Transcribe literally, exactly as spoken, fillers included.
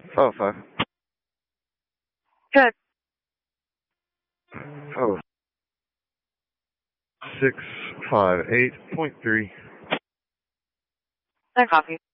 Oh, five. Good. Oh. Six, five, eight, point three. I copy.